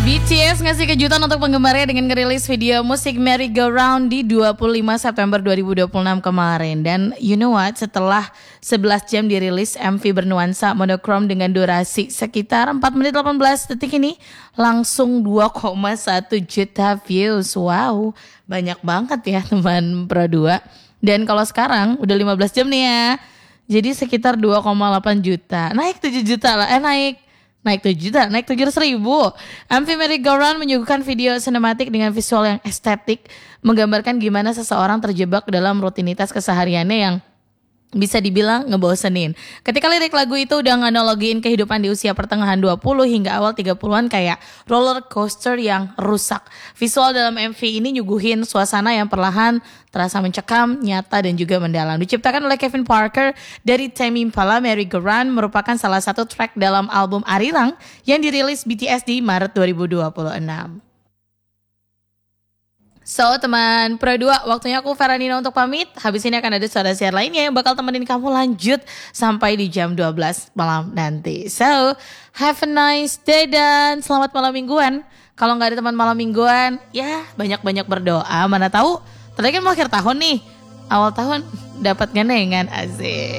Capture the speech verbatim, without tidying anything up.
B T S ngasih kejutan untuk penggemarnya dengan ngerilis video musik Merry Go Round di dua puluh lima September dua ribu dua puluh enam kemarin. Dan you know what, setelah sebelas jam dirilis, M V bernuansa monochrome dengan durasi sekitar empat menit delapan belas detik ini langsung dua koma satu juta views. Wow, banyak banget ya teman Pro dua. Dan kalau sekarang udah lima belas jam nih ya, jadi sekitar dua koma delapan juta. Naik tujuh juta lah, eh naik Naik tujuh juta, naik tujuh ratus ribu. M V Merry Go Round menyuguhkan video sinematik dengan visual yang estetik, menggambarkan gimana seseorang terjebak dalam rutinitas kesehariannya yang bisa dibilang ngebosenin. Ketika lirik lagu itu udah nganalogiin kehidupan di usia pertengahan dua puluh hingga awal tiga puluhan kayak roller coaster yang rusak. Visual dalam M V ini nyuguhin suasana yang perlahan terasa mencekam, nyata dan juga mendalam. Diciptakan oleh Kevin Parker dari Tame Impala, Merry Go Round merupakan salah satu track dalam album Arirang yang dirilis B T S di Maret dua ribu dua puluh enam. So teman Pro dua, waktunya aku Feranina untuk pamit. Habis ini akan ada suara siar lainnya yang bakal temenin kamu lanjut sampai di jam dua belas malam nanti. So have a nice day dan selamat malam mingguan. Kalau gak ada teman malam mingguan, ya banyak-banyak berdoa. Mana tahu, tadi kan mau akhir tahun nih, awal tahun dapat gandengan, asik.